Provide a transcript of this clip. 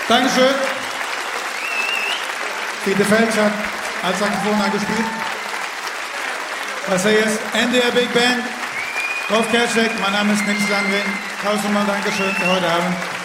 Dankeschön. Fiete Felsch hat als Saxophon angespielt. Was er jetzt? NDR Big Band. Rolf Kerschek, mein Name ist Nils Landgren. Tausendmal Dankeschön für heute Abend.